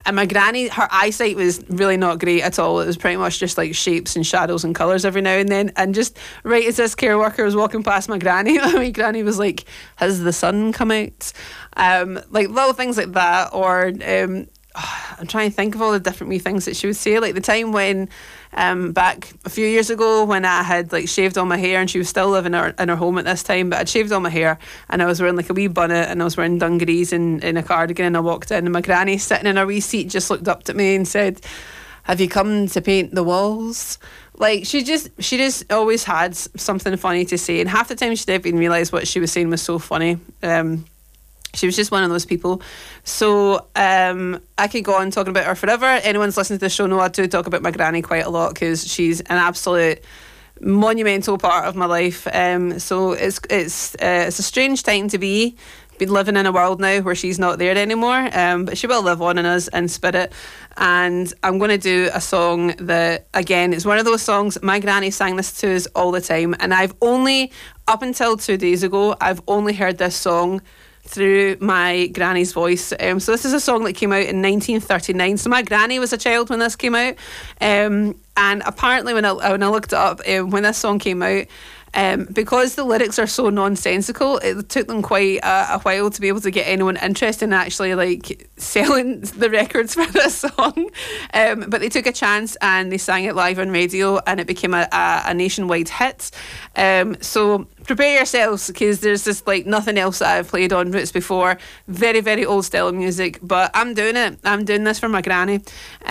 And my granny, her eyesight was really not great at all. It was pretty much just like shapes and shadows and colours every now and then. And just right as this care worker was walking past my granny, my granny was like, "Has the sun come out?" Like little things like that. Or I'm trying to think of all the different wee things that she would say. Like the time when back a few years ago when I had like shaved all my hair, and she was still living in her home at this time, but I'd shaved all my hair and I was wearing like a wee bonnet and I was wearing dungarees and in a cardigan, and I walked in and my granny sitting in her wee seat just looked up at me and said, "Have you come to paint the walls?" Like she just always had something funny to say, and half the time she didn't even realise what she was saying was so funny. She was just one of those people. So I could go on talking about her forever. Anyone's listening to the show know I do talk about my granny quite a lot because she's an absolute monumental part of my life. So it's a strange time to be living in a world now where she's not there anymore. But she will live on in us in spirit. And I'm going to do a song that, again, it's one of those songs my granny sang this to us all the time. And I've only, up until 2 days ago, I've only heard this song through my granny's voice. So this is a song that came out in 1939. So my granny was a child when this came out. And apparently when I looked it up, when this song came out, because the lyrics are so nonsensical, it took them quite a while to be able to get anyone interested in actually like selling the records for this song. But they took a chance and they sang it live on radio, and it became a nationwide hit. So prepare yourselves, because there's just like nothing else that I've played on Roots before. Very, very old style of music, but I'm doing it. I'm doing this for my granny.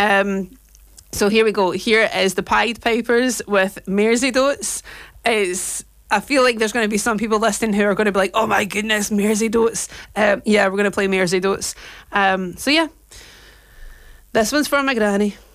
So here we go. Here is the Pied Pipers with Merseydotes. I feel like there's going to be some people listening who are going to be like, "Oh my goodness, Merseydotes." Yeah, we're going to play Merseydotes. So yeah, this one's for my granny.